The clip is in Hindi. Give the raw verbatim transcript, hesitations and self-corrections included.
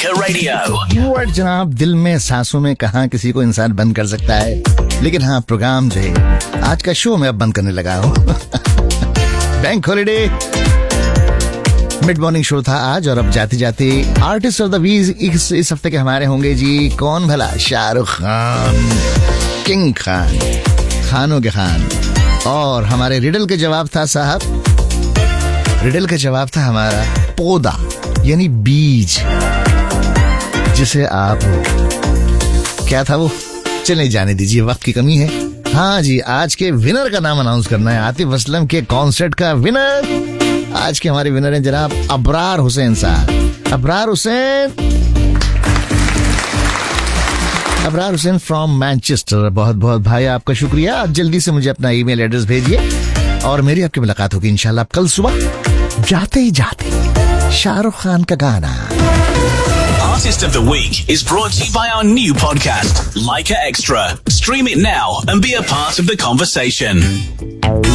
Laika Radio. वर्ड जनाब, दिल में सांसों में कहाँ किसी को इंसान बंद कर सकता है, लेकिन हाँ प्रोग्राम जो है आज का शो मैं अब बंद करने लगा हूँ। Bank holiday mid morning show था आज, और अब जाते जाते आर्टिस्ट ऑफ द वीक इस, इस हफ्ते के हमारे होंगे जी कौन भला? शाहरुख खान, किंग खान, खानों के खान। और हमारे रिडल के जवाब था साहब, रिडल का जवाब था हमारा पौधा यानी बीज, जिसे आप क्या था वो, चले जाने दीजिए, वक्त की कमी है। हाँ जी, आज के विनर का नाम अनाउंस करना है। आतिफ असलम के कॉन्सर्ट का विनर आज के हमारे विनर हैं जनाब अबरार हुसैन साहब। Abrar Hussain Abrar Hussain from Manchester. बहुत बहुत भाई आपका शुक्रिया। आप जल्दी से मुझे अपना ईमेल एड्रेस भेजिए और मेरी आपकी मुलाकात होगी इंशाल्लाह कल सुबह। जाते ही जाते शाहरुख खान का गाना। Artist of the Week is brought to you by our new podcast, Laika Extra. Stream it now and be a part of the conversation.